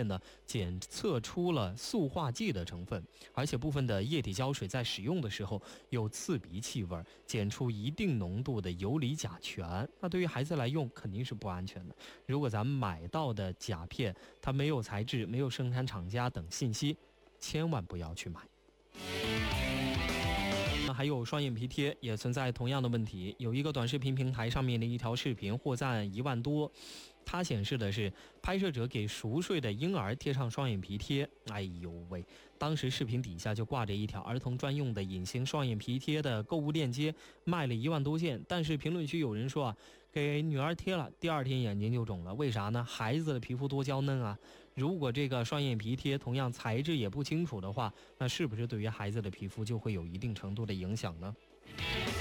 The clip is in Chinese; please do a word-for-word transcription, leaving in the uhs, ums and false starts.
呢检测出了塑化剂的成分，而且部分的液体胶水在使用的时候有刺鼻气味，检出一定浓度的游离甲醛，那对于孩子来用肯定是不安全的。如果咱们买到的甲片它没有材质、没有生产厂家等信息，千万不要去买。那还有双眼皮贴也存在同样的问题，有一个短视频平台上面的一条视频获赞一万多，它显示的是拍摄者给熟睡的婴儿贴上双眼皮贴，哎呦喂，当时视频底下就挂着一条儿童专用的隐形双眼皮贴的购物链接，卖了一万多件，但是评论区有人说啊，给女儿贴了第二天眼睛就肿了，为啥呢？孩子的皮肤多娇嫩啊，如果这个双眼皮贴同样材质也不清楚的话，那是不是对于孩子的皮肤就会有一定程度的影响呢？